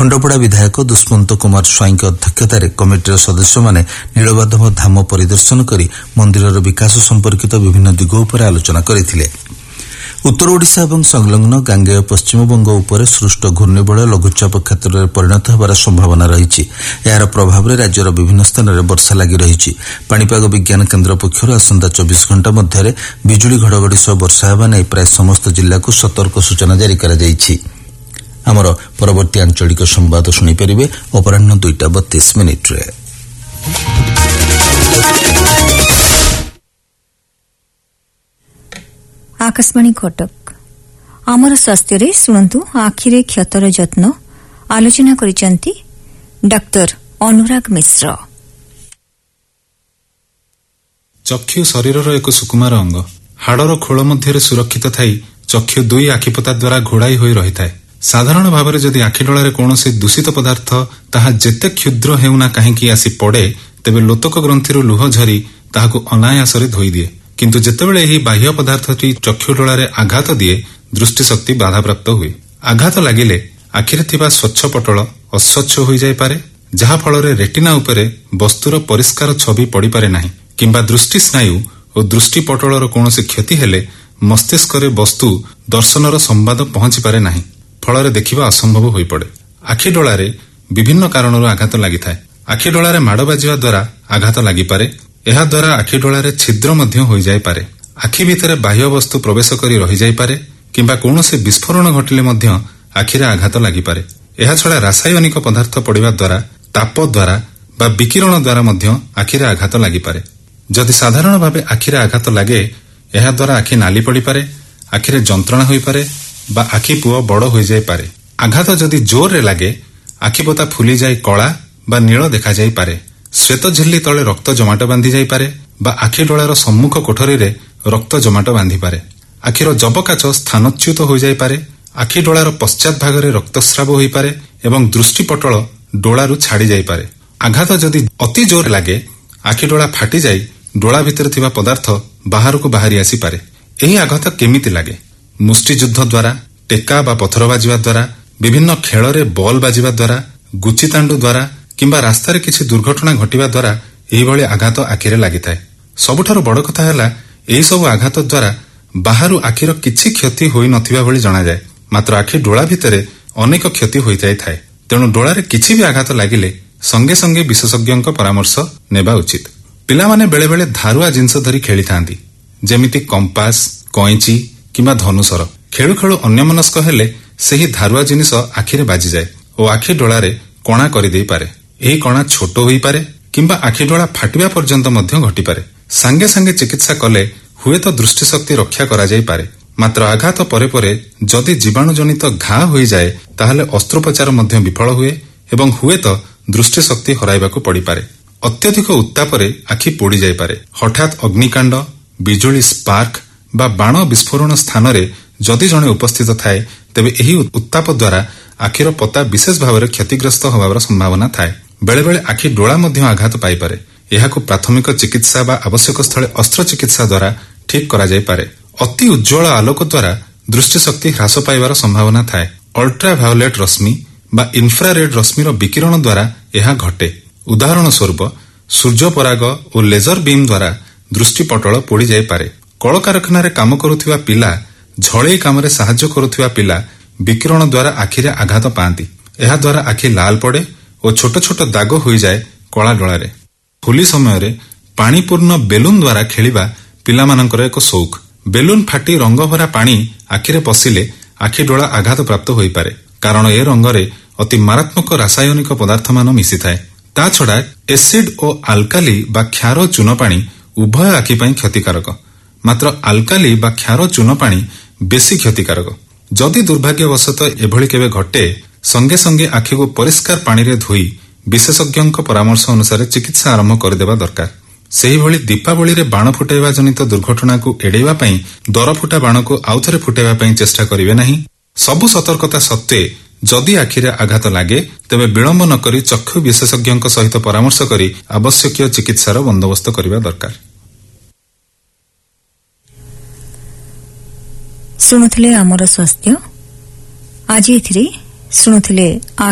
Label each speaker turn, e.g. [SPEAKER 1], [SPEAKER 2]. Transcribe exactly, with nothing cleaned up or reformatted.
[SPEAKER 1] ଖଣ୍ଡପଡ଼ା ବିଧାୟକ ଦୁଷ୍ମନ୍ତ କୁମାର ସ୍ୱାଇଁଙ୍କ ଅଧ୍ୟକ୍ଷତାରେ କମିଟିର ସଦସ୍ୟମାନେ ନୀଳମାଧବ ଧାମ ପରିଦର୍ଶନ କରି ମନ୍ଦିରର ବିକାଶ ସମ୍ପର୍କିତ ବିଭିନ୍ନ ଦିଗ ଉପରେ ଆଲୋଚନା କରିଥିଲେ। ଉତ୍ତର ଓଡ଼ିଶା ଏବଂ ସଂଲଗ୍ନ ଗାଙ୍ଗେୟ ପଶ୍ଚିମବଙ୍ଗ ଉପରେ ସୃଷ୍ଟ ଘୂର୍ଣ୍ଣିବଳୟ ଲଘୁଚାପ କ୍ଷେତ୍ରରେ ପରିଣତ ହେବାର ସମ୍ଭାବନା ରହିଛି। ଏହାର ପ୍ରଭାବରେ ରାଜ୍ୟର ବିଭିନ୍ନ ସ୍ଥାନରେ ବର୍ଷା ଲାଗି ରହିଛି। ପାଣିପାଗ ବିଜ୍ଞାନ କେନ୍ଦ୍ର ପକ୍ଷରୁ ଆସନ୍ତା ଚବିଶ ଘଣ୍ଟା ମଧ୍ୟରେ ବିଜୁଳି ଘଡ଼ଘଡ଼ି ସହ ବର୍ଷା ହେବା ନେଇ ପ୍ରାୟ ସମସ୍ତ ଜିଲ୍ଲାକୁ ସତର୍କ ସୂଚନା ଜାରି କରାଯାଇଛି। ଆମର ପରବର୍ତ୍ତୀ ଆଞ୍ଚଳିକ ସମ୍ବାଦ ଶୁଣିପାରିବେ ଅପରାହ୍ନ ଦୁଇଟା ବତିଶ ମିନିଟ୍ରେ।
[SPEAKER 2] आकाशवाणी कटक आमर स्वास्थ्य शुणु आखिरे क्षतर जत्न आलोचना करिसेंती डाक्टर अनुराग मिश्र।
[SPEAKER 3] चक्षु शरीरर एक सुकुमार अंग हाड़र खोल मध्य सुरक्षित थाई चक्षु दुई आखिपता द्वारा घोड़ाई होई रही थाए। साधारण भाव में जदि आखिडोलारे कौनसी दूषित पदार्थ ताहा जेते क्षुद्र हेउना काहींकी आसी पड़े तेबे लोतक ग्रंथिरु लुह झरी ताहाकु अनायासरे धोई दिए। किंतु जेतेबेले एही बाह्य पदार्थटी चक्षुडोलारे आघात दिए दृष्टिशक्ति बाधाप्राप्त हुए। आघात लागिले आखिरे थिबा स्वच्छ पटल अस्वच्छ होई जाय पारे, जहा फलरे रेटिना उपरे वस्तुर परिष्कार छवि पड़ी पारे नाही किंबा दृष्टि स्नायु और दृष्टि पटलर कौनसी क्षति हेले मस्तिष्करे वस्तु दर्शनर संवाद पहुंची पारे नाही, फलरे देखिबा असंभव होई पड़े। आखिडोलारे विभिन्न कारणरू आघात लागिथाय। आखिडोलारे माड़ बाजिबा द्वारा आघात लागि पारे। एहा द्वारा आखिडोलारे छिद्र मध्य होई जाय पारे। आखि भितरे बाह्य वस्तु प्रवेश करी रही जाय पारे किंबा कौनसी विस्फोरण घटिले मध्य आखिरे आघात लागि पारे। एहा छडा रासायनिक पदार्थ पड़िबा द्वारा ताप द्वारा बा विकिरण द्वारा मध्य आखिरे आघात लागि पारे। जदि साधारण भावे आखिरे आघात लागे एहा द्वारा आखि नाली पड़ी पारे, आखिरे जंत्रणा होई पारे बा आखि पुओ बड़ होई जाय पारे। आघात जदि जोर रे लागे आखिपता फुली जाय कला बा नील देखा जाय पारे। श्वेत झिल्ली तले रक्त जमाट बांधि जाय पारे बा आखिडोलार सम्मुख कोठरी रे रक्त जमाट बांधि पारे। आखिर जबकाच स्थानच्युत हो जाय पारे। आखिडोलार पश्चात भागरे रक्तस्राव होई पारे एवं दृष्टिपटल डोलारू छाड़ी जाय पारे। आघात जदि अति जोर लागे आखिडोला फाटी जाय डोला भितर थिबा पदार्थ बाहरକୁ बाहरी आसी पारे। एही आघात केमिति लागे? मुष्टियुद्ध द्वारा, टेका बा पथर बाजिबा द्वारा, विभिन्न खेलरे बॉल बाजिबा द्वारा, गुचितांडु द्वारा किंबा रास्तारे किछि दुर्घटना घटिबा द्वारा एही भली आघात आखिरे लागिथाय। सबुठारु बड़ कथा हैला एही सब आघात द्वारा बाहरु आखिर किछि क्षति होई नथिबा भली जणा जाय, मात्र आखि डोळा भितरे अनेक क्षति होई जाय थाए। तेणु डोळारे किछि भी आघात लागिले संगे संगे विशेषज्ञଙ୍କ परामर्श नेबा उचित। पिलामाने बेले बेले धारुआ जिंस धरी खेली थांती, जेमिति कंपास, कइंची किंबा धनुसर। खेळु खेळु अन्यमनस्क हेले सेही धारुआ जिनिस आखिरे बाजी जाय ओ आखि डोळारे कणा करि देई पारे। एही कणा छोट होई पारे किंबा आखि डोळा फाटिबा पर्यंत मध्य घटी पारे। सांगे सांगे चिकित्सा कले हुए तो दृष्टिशक्ति रक्षा करा जाई पारे, मात्र आघात परे परे जदि जीवाणुजनित घा होई जाए ताहले अस्त्रोपचार मध्य विफल हुए एवं हुए तो दृष्टिशक्ति हराइबाकू पड़ी पारे। अत्यधिक उत्तापरे आखि पोड़ी जाई पारे। हठात अग्निकांड, बिजुली स्पार्क बा बाण विस्फोरण स्थान रे जदि जणे उपस्थित थाए तेबे एही उत्ताप द्वारा आखिर पता विशेष भाव क्षतिग्रस्त होबार संभावना थाए। बेले बेले आखि डोळा मध्य आघात पाई पारे। एहाकू प्राथमिक चिकित्सा बा आवश्यक स्थले अस्त्र चिकित्सा द्वारा ठीक करा जाई पारे। अति उज्ज्वल आलोक द्वारा दृष्टिशक्ति ह्रास पाइबार संभावना थाए। अल्ट्राभायोलेट रश्मि बा इन्फ्रारेड रश्मिर विकिरण द्वारा यह घटे। उदाहरण स्वरूप सूर्यपराग और लेजर बीम द्वारा दृष्टिपटल पोड़ी जाई पारे। कलकारखाना काम करुथिबा पिला, झळेई कामरे साहाय्य करुथिबा पिला विकिरण द्वारा आखिरे आघात पाती। एहा द्वारा आखि लाल पड़े और छोट छोट दाग होई जाए कला डोलारे। होली समय पानीपूर्ण बेलून द्वारा खेलिबा पिलामानंकर एक शौक। बेलून फाटी रंग भरा पानी आखिरे पशिले आखि डोला आघात प्राप्त होई पारे, कारण ए रंगरे अति मारात्मक रासायनिक पदार्थ मान मिसी थाए। ता छड़ा एसिड और आल्काली बा क्षार चून पानी उभय आखि पई क्षतिकारक, मात्र आल्काली बा क्षार चून पानी बेसी क्षतिकारक। जदि दुर्भाग्यवशतः एभली केबे घटे संगे संगे आखि को परिष्कार पानी रे धोई विशेषज्ञଙ୍କ परामर्श अनुसार चिकित्सा आरंभ करदेवा दरकार। सेही भली दीपावली रे बाण फुटाइबा जनित दुर्घटना को एड़ेवा पई दर फुटा बाण को आउथरे फुटाइबा पई चेष्टा करिवे नाही। सबु सतर्कता सत्वे जदि आखिरे आघात लागे तेबे विलंब न करी चक्षु विशेषज्ञଙ୍କ सहित परामर्श करी आवश्यक चिकित्सार बंदोबस्त करिबा दरकार।
[SPEAKER 2] सुनुथिले आमर स्वास्थ्य आज एथिरे सुनुथिले